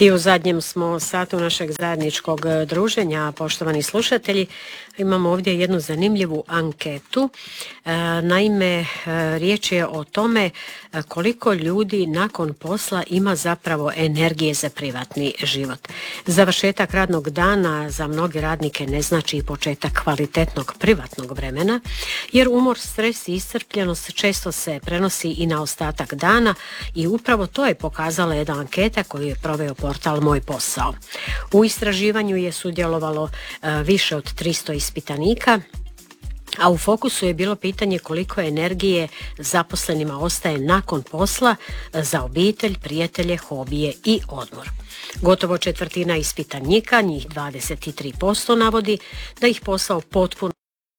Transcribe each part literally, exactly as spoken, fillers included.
I u zadnjem smo satu našeg zajedničkog druženja, poštovani slušatelji, imamo ovdje jednu zanimljivu anketu. Naime, riječ je o tome koliko ljudi nakon posla ima zapravo energije za privatni život. Završetak radnog dana za mnoge radnike ne znači i početak kvalitetnog privatnog vremena, jer umor, stres i iscrpljenost često se prenosi i na ostatak dana i upravo to je pokazala jedna anketa koju je proveo portal Moj posao. U istraživanju je sudjelovalo više od tristo ispitanika, a u fokusu je bilo pitanje koliko energije zaposlenima ostaje nakon posla za obitelj, prijatelje, hobije i odmor. Gotovo četvrtina ispitanika, njih dvadeset tri posto, navodi da ih posao potpuno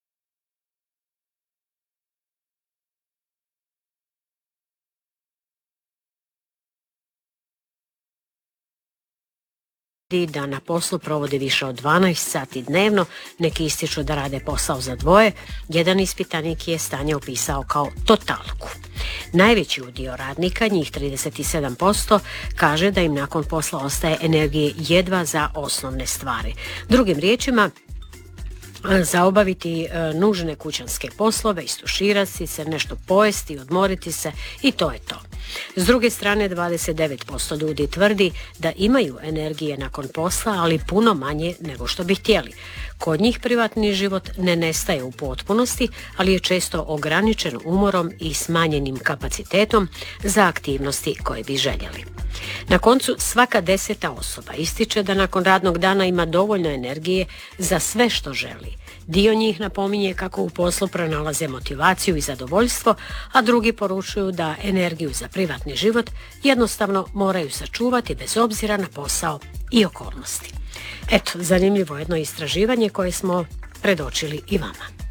da na poslu provode više od dvanaest sati dnevno, neki ističu da rade posao za dvoje, jedan ispitanik je stanje opisao kao totalku. Najveći udio radnika, njih trideset sedam posto, kaže da im nakon posla ostaje energije jedva za osnovne stvari. Drugim riječima, za obaviti e, nužne kućanske poslove, istuširati se, nešto pojesti, odmoriti se i to je to. S druge strane, dvadeset devet posto ljudi tvrdi da imaju energije nakon posla, ali puno manje nego što bi htjeli. Kod njih privatni život ne nestaje u potpunosti, ali je često ograničen umorom i smanjenim kapacitetom za aktivnosti koje bi željeli. Na koncu, svaka deseta osoba ističe da nakon radnog dana ima dovoljno energije za sve što želi. Dio njih napominje kako u poslu pronalaze motivaciju i zadovoljstvo, a drugi poručuju da energiju za privatni život jednostavno moraju sačuvati bez obzira na posao i okolnosti. Eto, zanimljivo jedno istraživanje koje smo predočili i vama.